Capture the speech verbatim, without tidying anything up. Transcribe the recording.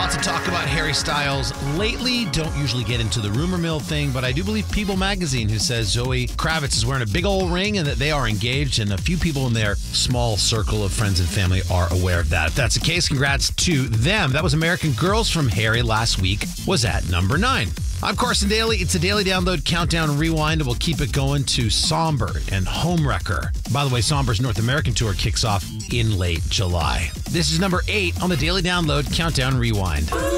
Lots of talk about Harry Styles lately. Don't usually get into the rumor mill thing, but I do believe People magazine who says Zoe Kravitz is wearing a big old ring and that they are engaged, and a few people in their small circle of friends and family are aware of that. If that's the case, congrats to them. That was American Girls from Harry last week, was at number nine. I'm Carson Daly. It's a daily download countdown rewind, and we'll keep it going to Somber and Homewrecker. By the way, Somber's North American tour kicks off in late July. This is number eight on the daily download countdown rewind.